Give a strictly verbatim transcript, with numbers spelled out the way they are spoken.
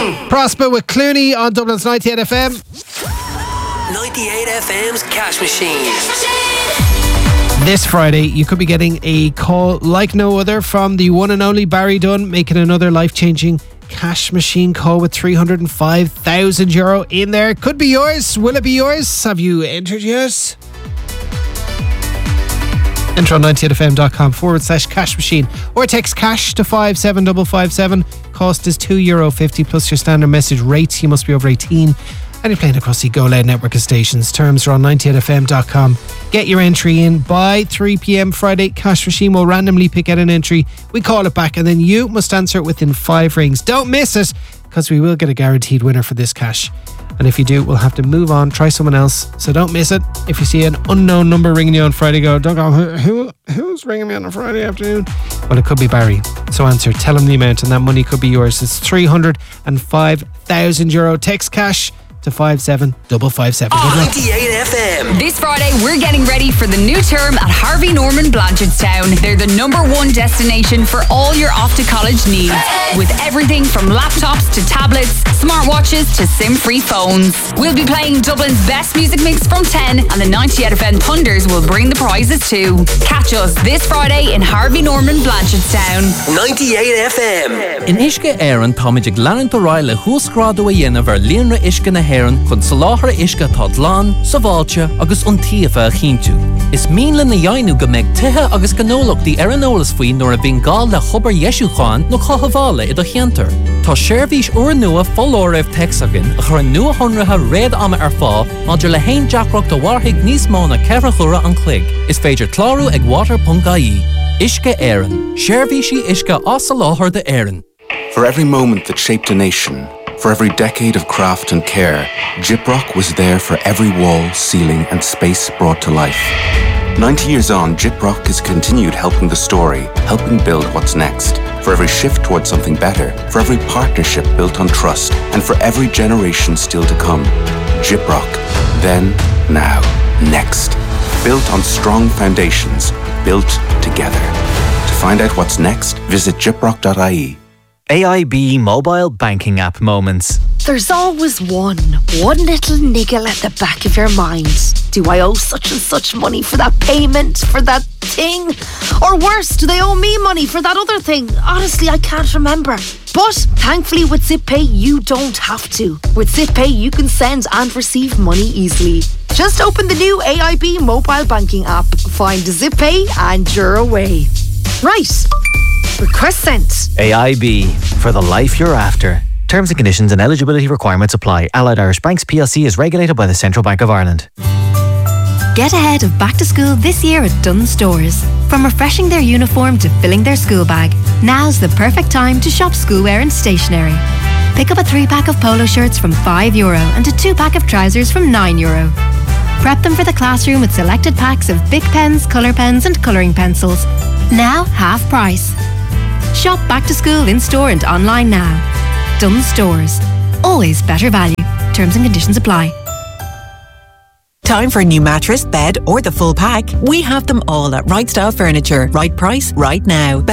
Prosper with Clooney on Dublin's ninety-eight F M. ninety-eight F M's Cash Machine. This Friday, you could be getting a call like no other from the one and only Barry Dunn, making another life-changing cash machine call with three hundred five thousand euro in there. Could be yours. Will it be yours? Have you entered yours? Enter on ninety-eight F M dot com forward slash cash machine or text cash to five seven five five seven. Cost is two euro fifty plus your standard message rates. You must be over eighteen and you're playing across the Go Loud network of stations. Terms are on ninety-eight F M dot com. Get your entry in by three p.m. Friday. Cash machine will randomly pick out an entry. We call it back and then you must answer it within five rings. Don't miss it, because we will get a guaranteed winner for this cash. And if you do, we'll have to move on, try someone else. So don't miss it. If you see an unknown number ringing you on Friday, go, don't go, who, who who's ringing me on a Friday afternoon? Well, it could be Barry. So answer, tell him the amount, and that money could be yours. It's three hundred five thousand euro. Text cash to five seven five five seven. ninety-eight F M. This Friday, we're getting ready for the new term at Harvey Norman Blanchardstown. They're the number one destination for all your off to college needs, with everything from laptops to tablets, smartwatches to SIM-free phones. We'll be playing Dublin's best music mix from ten, and the ninety-eight F M Thunders will bring the prizes too. Catch us this Friday in Harvey Norman Blanchardstown. ninety-eight F M. In Ishka Aaron, Tommy Glann Toraila, who's gradu a yen of our Leonra Ishka na Heron, kun Salahra Ishka Todlan, Savalcha, agus Untiafa Hintu. Is Meanlin na Yainu Gameg Teha agus Ganolok the Aranolas Fui nor a Bengal la Huber Yeshu Khan no Kahavala id a Hienter. Ta Shervish or Nua Folorev Texagan, a her Nua Honraha Red Ama Arfa, Modula Hain Jackrock the Warhig Nismona Kerachura and Clig, is Fager Claru Eg Water Pungai. Ishka Aaron, Shervishi Ishka Osalahar the Aaron. For every moment that shaped a nation, for every decade of craft and care, Gyprock was there for every wall, ceiling and space brought to life. ninety years on, Gyprock has continued helping the story, helping build what's next. For every shift towards something better, for every partnership built on trust, and for every generation still to come. Gyprock. Then, now, next. Built on strong foundations, built together. To find out what's next, visit gyprock dot I E. A I B mobile banking app moments. There's always one, one little niggle at the back of your mind. Do I owe such and such money for that payment, for that thing? Or worse, do they owe me money for that other thing? Honestly, I can't remember. But thankfully with ZipPay, you don't have to. With ZipPay, you can send and receive money easily. Just open the new A I B mobile banking app, find ZipPay and you're away. Right. Request sent. A I B, for the life you're after. Terms and conditions and eligibility requirements apply. Allied Irish Banks P L C is regulated by the Central Bank of Ireland. Get ahead of back to school this year at Dunnes Stores. From refreshing their uniform to filling their school bag, now's the perfect time to shop schoolwear and stationery. Pick up a three-pack of polo shirts from five euro and a two-pack of trousers from nine euro. Prep them for the classroom with selected packs of Bic pens, colour pens and colouring pencils. Now half price. Shop back to school in store and online now. Dunnes Stores. Always better value. Terms and conditions apply. Time for a new mattress, bed or the full pack? We have them all at Right Style Furniture. Right price, right now.